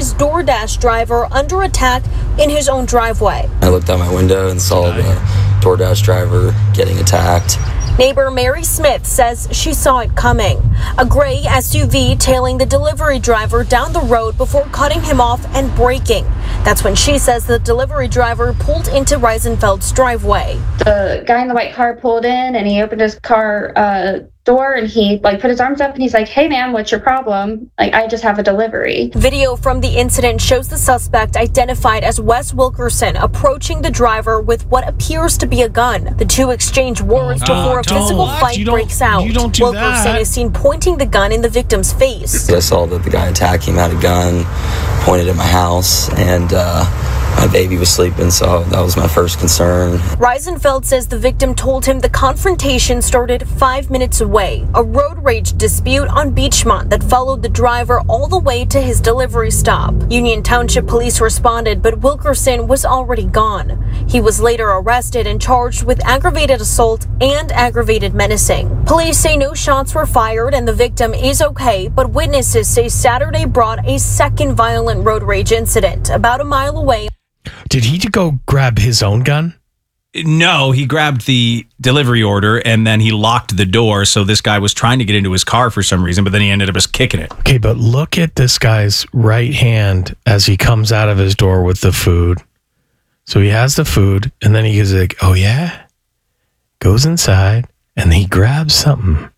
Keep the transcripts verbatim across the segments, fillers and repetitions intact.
his DoorDash driver under attack in his own driveway. I looked out my window and saw the DoorDash driver getting attacked. Neighbor Mary Smith says she saw it coming. A gray S U V tailing the delivery driver down the road before cutting him off and braking. That's when she says the delivery driver pulled into Reisenfeld's driveway. The guy in the white car pulled in and he opened his car uh, door and he like put his arms up and he's like, "Hey man, what's your problem? Like, I just have a delivery." Video from the incident shows the suspect, identified as Wes Wilkerson, approaching the driver with what appears to be a gun. The two exchange words Oh, before a don't. physical What? fight You don't- breaks out. you don't do Wilkerson that. is seen pointing the gun in the victim's face. I saw that the guy attacking had a gun pointed at my house, and uh, my baby was sleeping, so that was my first concern. Reisenfeld says the victim told him the confrontation started five minutes away, a road rage dispute on Beachmont that followed the driver all the way to his delivery stop. Union Township police responded, but Wilkerson was already gone. He was later arrested and charged with aggravated assault and aggravated menacing. Police say no shots were fired and the victim is okay, but witnesses say Saturday brought a second violent road rage incident about a mile away. Did he go grab his own gun? No, he grabbed the delivery order and then he locked the door. So this guy was trying to get into his car for some reason, but then he ended up just kicking it. Okay, but look at this guy's right hand as he comes out of his door with the food. So he has the food and then he is like, "Oh yeah?" Goes inside and he grabs something.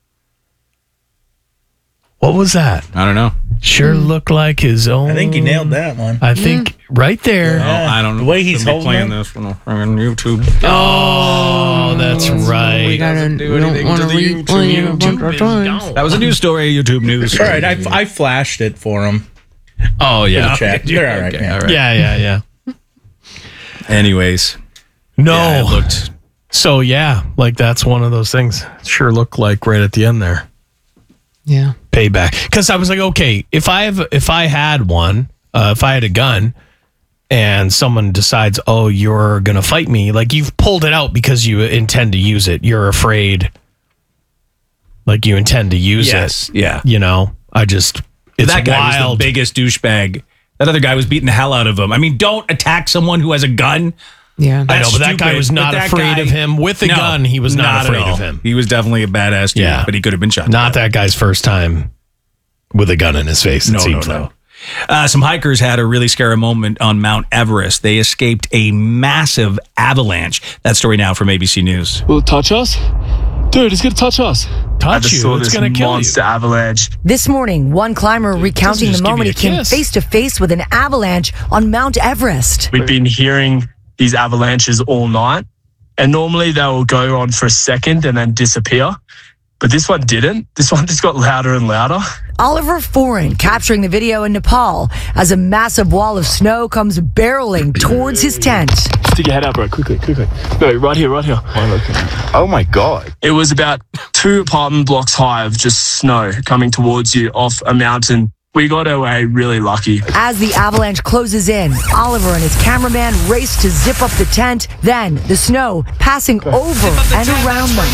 What was that? I don't know. Sure looked like his own. I think you nailed that one. I think right there. Oh, I don't know. The way he's Shouldn't be holding playing it. this on YouTube. Oh, that's right. We gotta, do we don't anything want to to the replay it a YouTube. bunch of times. That was a news story, YouTube news. All right, I, I flashed it for him. Oh yeah. For the chat. They're all right, Okay, man. all right. Yeah, yeah, yeah. Anyways, No. yeah, it looked. So yeah, like that's one of those things. It sure looked like right at the end there. Yeah. Payback. Because I was like, okay, if I have, if I had one, uh, if I had a gun, and someone decides, oh, you're gonna fight me, like you've pulled it out because you intend to use it. You're afraid, like you intend to use Yes, it. yeah. You know, I just it's That guy was wild. the biggest douchebag. That other guy was beating the hell out of him. I mean, don't attack someone who has a gun. Yeah. I know, That's but that guy stupid. was not But that afraid guy- of him with a No, gun. He was not, at afraid all. of him. He was definitely a badass dude, Yeah. but he could have been shot. Not that guy's first time with a gun in his face. It No, no, seems no. like. Uh, some hikers had a really scary moment on Mount Everest. They escaped a massive avalanche. That story now from A B C News. Will it touch us? Dude, it's gonna touch us. Touch you, it's gonna kill monster you. avalanche. This morning, one climber recounting just the give moment you he a came kiss. face to face with an avalanche on Mount Everest. We've been hearing these avalanches all night, and normally they will go on for a second and then disappear. But this one didn't. This one just got louder and louder. Oliver Foran capturing the video in Nepal as a massive wall of snow comes barreling towards his tent. Stick your head out, bro. Quickly, quickly. No, right here, right here. Oh my God. It was about two apartment blocks high of just snow coming towards you off a mountain. We got away really lucky. As the avalanche closes in, Oliver and his cameraman race to zip up the tent. Then the snow passing over and around them.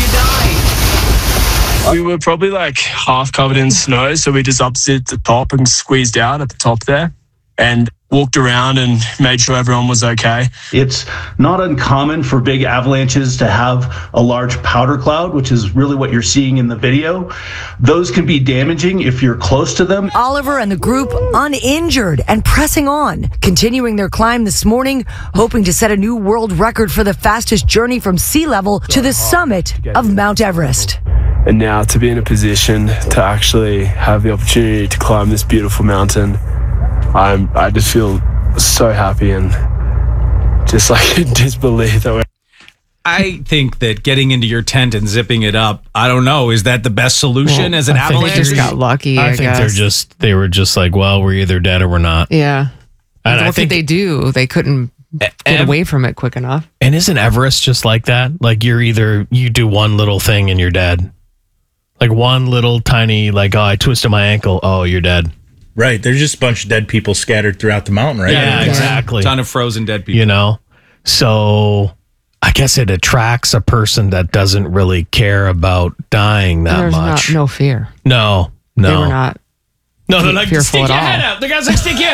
We were probably like half covered in snow, so we just upset the top and squeezed out at the top there and walked around and made sure everyone was okay. It's not uncommon for big avalanches to have a large powder cloud, which is really what you're seeing in the video. Those can be damaging if you're close to them. Oliver and the group uninjured and pressing on, continuing their climb this morning, hoping to set a new world record for the fastest journey from sea level to the summit of Mount Everest. And now to be in a position to actually have the opportunity to climb this beautiful mountain, I'm, I just feel so happy and just like in disbelief that we're I think that getting into your tent and zipping it up, I don't know, is that the best solution Well, as an I think They avalanche? just got lucky, I, I, think guess. they're just they were just like, well, we're either dead or we're not. Yeah. And I what think did they do? They couldn't get Ev- away from it quick enough. And isn't Everest just like that? Like you're either you do one little thing and you're dead. Like one little tiny, like, oh, I twisted my ankle. Oh, you're dead. Right. There's just a bunch of dead people scattered throughout the mountain, right? Yeah, exactly. Ton of frozen dead people. You know? So I guess it attracts a person that doesn't really care about dying that There's much. not no fear. No, no. They were not no, they're like, fearful stick at your all. head out. The guy's like, stick your